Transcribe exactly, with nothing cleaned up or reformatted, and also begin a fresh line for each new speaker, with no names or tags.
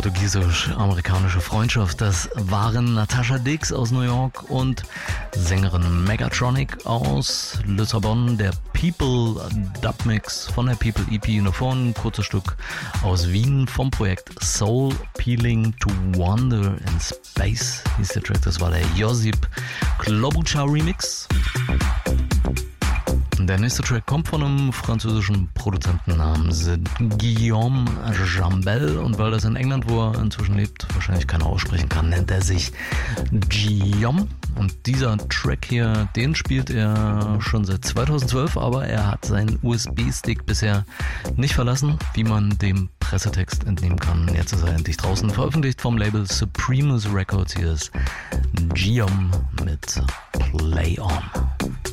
portugiesisch-amerikanische Freundschaft. Das waren Natasha Dix aus New York und Sängerin Megatronic aus Lissabon. Der People Dubmix von der People E P, davor ein kurzes Stück aus Wien vom Projekt Soul Peeling to Wander in Space hieß der Track. Das war der Josip Klobuchar Remix. Der nächste Track kommt von einem französischen Produzenten namens Guillaume Jambel, und weil das in England, wo er inzwischen lebt, wahrscheinlich keiner aussprechen kann, nennt er sich Guillaume. Und dieser Track hier, den spielt er schon seit zweitausendzwölf, aber er hat seinen U S B-Stick bisher nicht verlassen, wie man dem Pressetext entnehmen kann. Jetzt ist er endlich draußen, veröffentlicht vom Label Supremus Records. Hier ist Guillaume mit Play On.